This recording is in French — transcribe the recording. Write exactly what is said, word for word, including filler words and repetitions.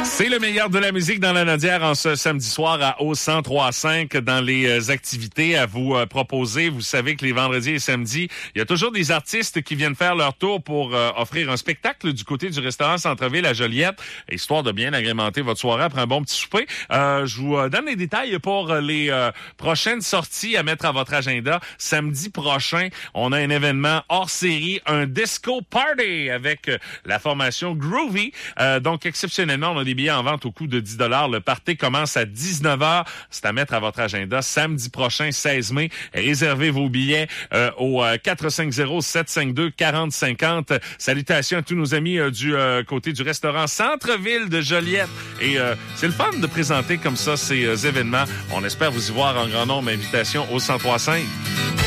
C'est le meilleur de la musique dans la Nodière en ce samedi soir à O cent trois cinq dans les euh, activités à vous euh, proposer. Vous savez que les vendredis et samedis, il y a toujours des artistes qui viennent faire leur tour pour euh, offrir un spectacle du côté du restaurant Centre-Ville à Joliette, histoire de bien agrémenter votre soirée après un bon petit souper. Euh, je vous euh, donne les détails pour les euh, prochaines sorties à mettre à votre agenda. Samedi prochain, on a un événement hors série, un disco party avec euh, la formation Groovy. Euh, donc, exceptionnellement, on a des billets en vente au coût de dix dollars. Le party commence à dix-neuf heures. C'est à mettre à votre agenda. Samedi prochain, seize mai. Réservez vos billets euh, au euh, quatre cinq zéro, sept cinq deux, quatre zéro cinq zéro. Salutations à tous nos amis euh, du euh, côté du restaurant Centre-Ville de Joliette. Et euh, c'est le fun de présenter comme ça ces euh, événements. On espère vous y voir en grand nombre. Invitation au cent trois cinq.